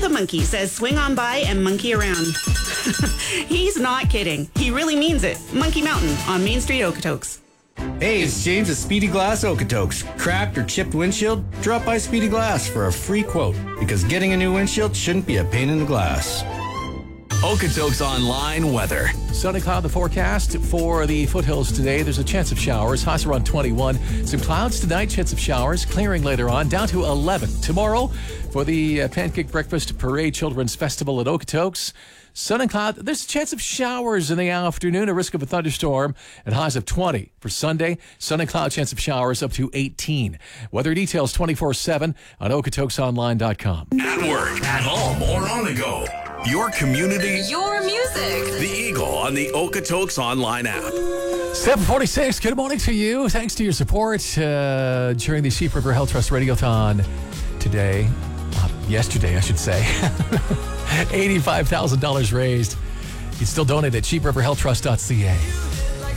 the monkey says swing on by and monkey around. He's not kidding. He really means it. Monkey Mountain on Main Street, Okotoks. Hey, it's James at Speedy Glass Okotoks. Cracked or chipped windshield? Drop by Speedy Glass for a free quote. Because getting a new windshield shouldn't be a pain in the glass. Okotoks Online weather. Sunny cloud the forecast for the foothills today. There's a chance of showers. Highs around 21. Some clouds tonight, chance of showers. Clearing later on, down to 11. Tomorrow, for the Pancake Breakfast Parade Children's Festival at Okotoks. Sun and cloud. There's a chance of showers in the afternoon. A risk of a thunderstorm at highs of 20. For Sunday, sun and cloud, chance of showers up to 18. Weather details 24/7 on OkotoksOnline.com. At work, at home, or on the go. Your community, your music. The Eagle on the Okotoks Online app. 7:46. Good morning to you. Thanks to your support during the Sheep River Health Trust Radiothon today. Yesterday, I should say. $85,000 raised. You can still donate at sheepriverhealthtrust.ca.